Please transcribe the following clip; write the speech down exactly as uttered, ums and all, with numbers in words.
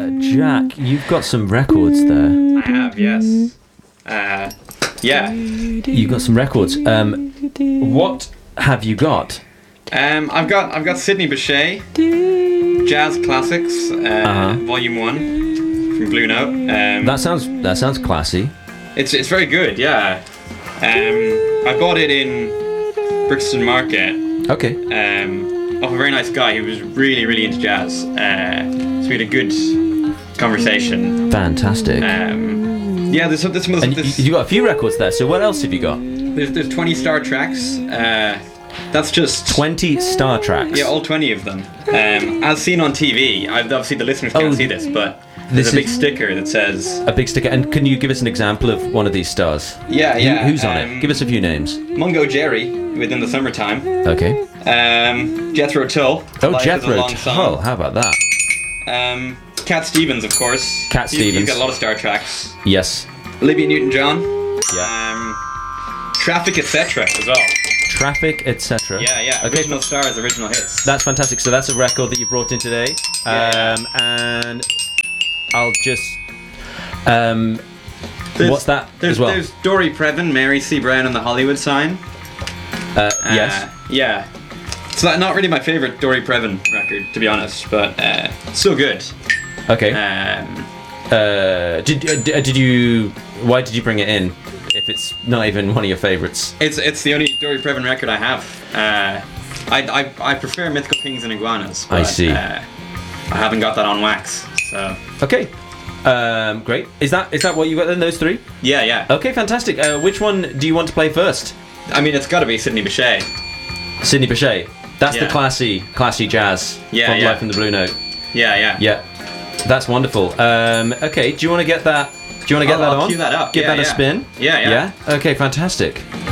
Uh, Jack, you've got some records there. I have, yes. Uh, yeah. You've got some records. Um, what have you got? Um, I've got I've got Sidney Bechet, Jazz Classics, uh, Uh-huh. Volume One from Blue Note. Um, That sounds that sounds classy. it's it's very good, yeah. Um, I bought it in Brixton Market. Okay. Um, of a very nice guy who was really really into jazz. Uh, so we had a good conversation. Fantastic. Um, yeah, there's some there's some and this, you, you got a few records there. So what else have you got? there's there's twenty star tracks. Uh, that's just Twenty Star Tracks. Yeah, all twenty of them. Um, as seen on T V, I, obviously the listeners can't Oh, see this, but there's this a big is- sticker that says, A big sticker. And can you give us an example of one of these stars? yeah, Who- yeah. who's on um, it? Give us a few names. Mungo Jerry, within the summertime. Okay. Um, Jethro Tull. Oh, Life is a Jethro Long Tull. Song. How about that? Um, Cat Stevens, of course. Cat He- He's Stevens. got a lot of star tracks. Yes. Olivia Newton-John. Yeah. Um, Traffic, et cetera as well. Traffic, et cetera. Yeah, yeah. Okay. Original stars, original hits. That's fantastic. So that's a record that you brought in today. Yeah. Um, and I'll just. Um, There's- what's that There's, as well? there's Dory Previn, Mary C. Brown, and the Hollywood Sign. Uh, Uh, yes. Yeah. It's not, not really my favorite Dory Previn record, to be honest, but uh, still good. Okay. Um, Uh, did uh, d- uh, did you? Why did you bring it in? If it's not even one of your favorites. it's it's the only Dory Previn record I have. Uh, I, I I prefer Mythical Kings and Iguanas. I but, see. Uh, I haven't got that on wax, so Okay. Um, great. Is that is that what you got then? Those three? yeah, yeah. Okay, fantastic. Uh, which one do you want to play first? I mean, it's got to be Sidney Bechet. Sidney Bechet. That's the Yeah. classy, classy jazz Yeah, from yeah. Life in the Blue Note. Yeah, yeah. Yeah, that's wonderful. Um, okay, do you want to get that? Do you want to get I'll- that I'll on? cue that up. Give Yeah, that a yeah. spin. Yeah, yeah. Yeah. Okay, fantastic.